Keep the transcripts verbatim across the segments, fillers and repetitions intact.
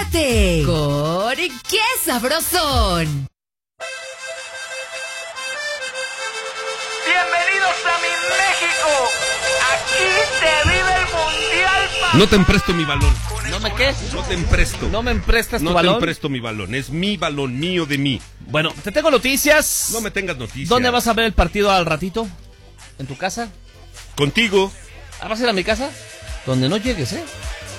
Conéctate con ¡Qué Sabrosón! Bienvenidos a mi México. Aquí se vive el mundial. Papá. No te empresto mi balón. ¿No me qué? No te empresto. ¿No me emprestas tu No balón? te empresto mi balón. Es mi balón, mío de mí. Bueno, te tengo noticias. No me tengas noticias. ¿Dónde vas a ver el partido al ratito? ¿En tu casa? Contigo. ¿Ah, vas a ir a mi casa? Donde no llegues, ¿eh?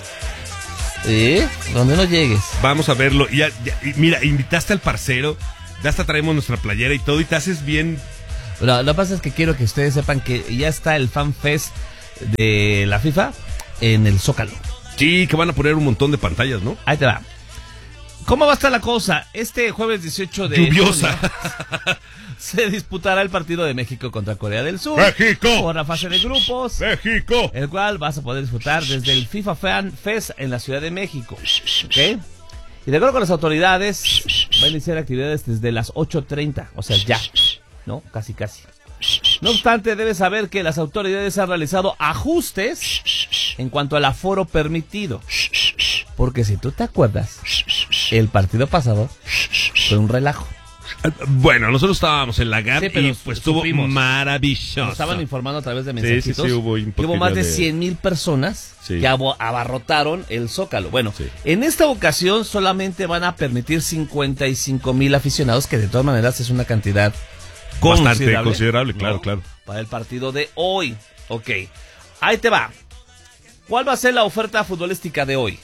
¿Eh? Donde no llegues. Vamos a verlo. Ya, ya, y mira, invitaste al parcero. Ya hasta traemos nuestra playera y todo. Y te haces bien. Lo, lo que pasa es que quiero que ustedes sepan que ya está el Fan Fest de la FIFA en el Zócalo. Sí, que van a poner un montón de pantallas, ¿no? Ahí te va. ¿Cómo va a estar la cosa? Este jueves dieciocho de Lluviosa. junio se disputará el partido de México contra Corea del Sur. ¡México! Por la fase de grupos. ¡México! El cual vas a poder disfrutar desde el FIFA Fan Fest en la Ciudad de México. ¿Ok? Y de acuerdo con las autoridades, va a iniciar actividades desde las ocho treinta. O sea, ya. ¿No? Casi, casi. No obstante, debes saber que las autoridades han realizado ajustes en cuanto al aforo permitido. Porque si tú te acuerdas, el partido pasado fue un relajo. Bueno, nosotros estábamos en la G A P Sí, pero y pues estuvo supimos. maravilloso. Nos estaban informando a través de Sí, mensajitos sí, sí, hubo que imposibilidad hubo más de de- cien mil personas Sí. que abo- abarrotaron el Zócalo. Bueno, Sí. en esta ocasión solamente van a permitir cincuenta y cinco mil aficionados, que de todas maneras es una cantidad Bastante considerable, claro, ¿no? claro. Para el partido de hoy. Ok, ahí te va. ¿Cuál va a ser la oferta futbolística de hoy?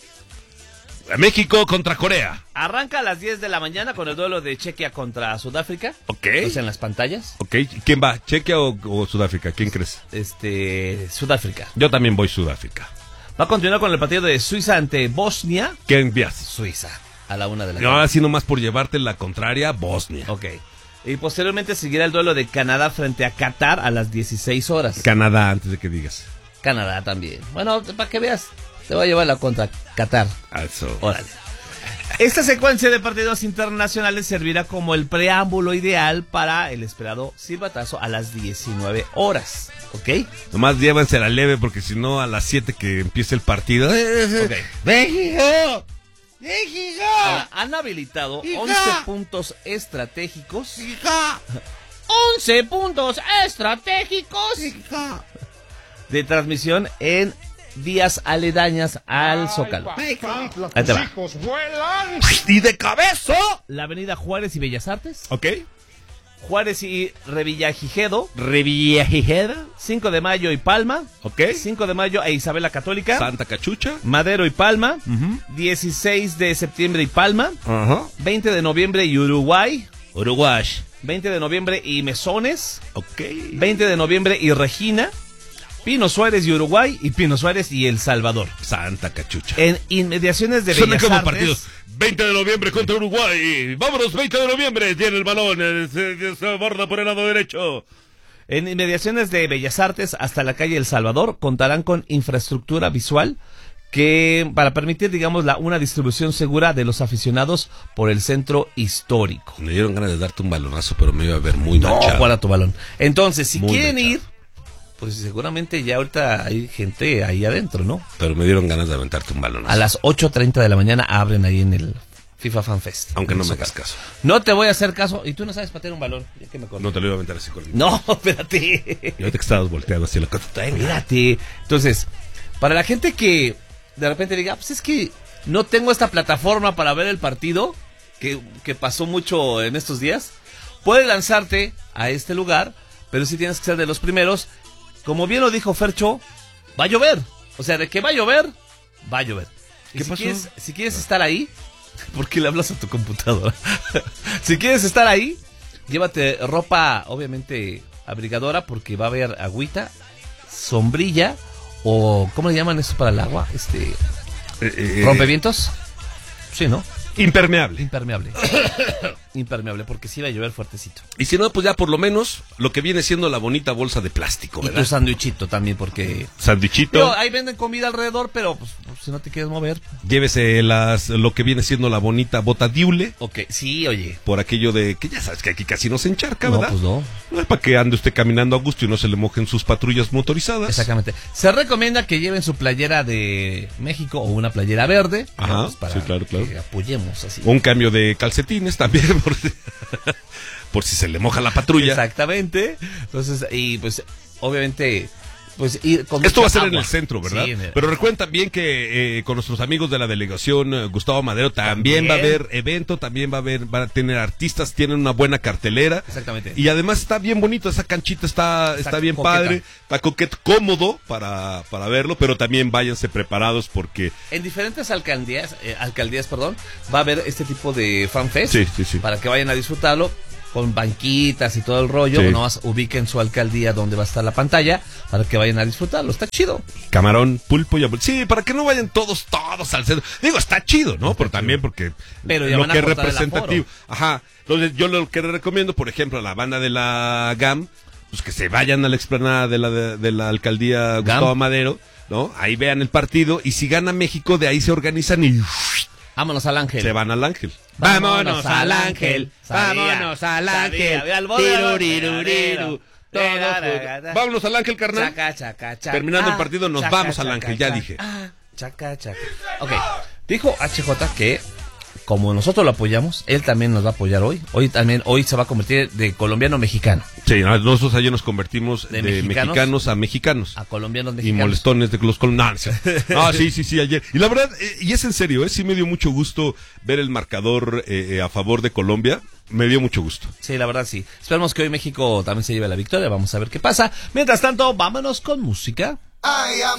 México contra Corea. Arranca a las diez de la mañana con el duelo de Chequia contra Sudáfrica. Ok. O sea, en las pantallas. Ok, ¿quién va? ¿Chequia o, o Sudáfrica? ¿Quién crees? Este, Sudáfrica. Yo también voy Sudáfrica. Va a continuar con el partido de Suiza ante Bosnia. ¿Quién envías? Suiza, a la una de la No, tarde. así nomás por llevarte la contraria, Bosnia. Ok. Y posteriormente seguirá el duelo de Canadá frente a Qatar a las dieciséis horas. Canadá, antes de que digas. Canadá también. Bueno, para que veas, te voy a llevar la contra Qatar. Eso. Órale. Esta secuencia de partidos internacionales servirá como el preámbulo ideal para el esperado silbatazo a las diecinueve horas. ¿Ok? Nomás llévanse la leve porque si no a las siete que empiece el partido. Ok. ¡México! ¡México! Ahora, han habilitado Hija. once puntos estratégicos. ¡Hija! once puntos estratégicos ¡Hija! de transmisión en vías aledañas al Zócalo. Ahí te va. ¡Y de cabeza! La avenida Juárez y Bellas Artes. Ok. Juárez y Revillagigedo. Revillagigedo. cinco de mayo y Palma. Ok. cinco de mayo e Isabela Católica. Santa Cachucha. Madero y Palma. Ujú. dieciséis de septiembre y Palma. Ajá. veinte de noviembre y Uruguay. Uruguay. veinte de noviembre y Mesones. Ok. veinte de noviembre y Regina. Pino Suárez y Uruguay. Y Pino Suárez y El Salvador. Santa Cachucha. En inmediaciones de Suena Bellas como Artes. partidos. veinte de noviembre contra Uruguay. Vámonos, veinte de noviembre. Tiene el balón. eh, Se, se aborda por el lado derecho. En inmediaciones de Bellas Artes hasta la calle El Salvador contarán con infraestructura visual que para permitir, digamos, la una distribución segura de los aficionados por el centro histórico. Me dieron ganas de darte un balonazo, pero me iba a ver muy No, manchado. guarda tu balón. Entonces, si Muy quieren manchado. ir, pues seguramente ya ahorita hay gente ahí adentro, ¿no? Pero me dieron ganas de aventarte un balonazo. A las ocho treinta de la mañana abren ahí en el FIFA Fan Fest. Aunque no En me el hagas Zócalo. caso. No te voy a hacer caso. Y tú no sabes patear un balón. Ya que me acuerdo. No te lo iba a aventar así con el... No, espérate. Y ahorita que estabas volteando así la cosa. Espérate. Entonces, para la gente que de repente diga, pues es que no tengo esta plataforma para ver el partido, que, que pasó mucho en estos días, puedes lanzarte a este lugar, pero sí tienes que ser de los primeros. Como bien lo dijo Fercho, va a llover. O sea, de que va a llover, va a llover. Y ¿Qué si pasó? Quieres, si quieres estar ahí, ¿por qué le hablas a tu computadora? Si quieres estar ahí, llévate ropa, obviamente, abrigadora, porque va a haber agüita, sombrilla, o ¿cómo le llaman eso para el agua? Este, Eh, eh, ¿rompevientos? Sí, ¿no? Impermeable. Impermeable. Impermeable, porque sí va a llover fuertecito. Y si no, pues ya por lo menos lo que viene siendo la bonita bolsa de plástico, Y ¿verdad? tu sándwichito también, porque... Sandwichito. Digo, ahí venden comida alrededor, pero pues, si no te quieres mover. Llévese las, lo que viene siendo la bonita bota Diule. Ok, sí, oye. Por aquello de que ya sabes que aquí casi no se encharca, No, ¿verdad? pues no. No es para que ande usted caminando a gusto y no se le mojen sus patrullas motorizadas. Exactamente. Se recomienda que lleven su playera de México o una playera verde. Ajá, digamos, para sí, claro, claro. que apoyemos así. Un cambio de calcetines también, por si, por si se le moja la patrulla. Exactamente. Entonces, y pues, obviamente, pues ir con Esto va a mucha ser en agua. el centro, ¿verdad? Sí, en el- Pero recuerden también que eh, con nuestros amigos de la delegación eh, Gustavo Madero también, También. va a haber evento, también va a haber, va a tener artistas, tienen una buena cartelera. Exactamente. Y además está bien bonito, esa canchita está, está, Está bien coqueta. padre, está coqueto, cómodo para, para verlo, pero también váyanse preparados porque En diferentes alcaldías, eh, alcaldías, perdón, va a haber este tipo de fanfest. Sí, sí, sí. Para que vayan a disfrutarlo con banquitas y todo el rollo. Sí. Nomás ubiquen su alcaldía donde va a estar la pantalla para que vayan a disfrutarlo. Está chido. camarón, pulpo y abul- sí, para que no vayan todos, todos al centro. Digo, está chido, ¿no? Pero también porque Pero ya lo van a que es cortar el representativo. Ajá. Entonces, yo lo que les recomiendo, por ejemplo, a la banda de la G A M, pues que se vayan a la explanada de la, de, de la alcaldía Gustavo Madero, ¿no? Ahí vean el partido y si gana México, de ahí se organizan y Vámonos al Ángel. se van al Ángel. Vámonos al Ángel. Vámonos al Ángel. Sabía, al borde, Tirurirurirú. Todos, todos. Vámonos al Ángel, carnal. Chaca, chaca, chaca. Terminando el partido, nos Chaca, vamos al chaca, Ángel, ya chaca. dije. Ah, chaca, chaca. Ok, dijo H J que como nosotros lo apoyamos, él también nos va a apoyar hoy. Hoy también, hoy se va a convertir de colombiano a mexicano. Sí, nosotros ayer nos convertimos de, De mexicanos? mexicanos a mexicanos. A colombianos Y mexicanos. molestones de los colombianos. Ah, sí, sí, sí, ayer. Y la verdad, eh, y es en serio, eh, sí me dio mucho gusto ver el marcador eh, eh, a favor de Colombia. Me dio mucho gusto. Sí, la verdad sí. Esperemos que hoy México también se lleve la victoria. Vamos a ver qué pasa. Mientras tanto, vámonos con música.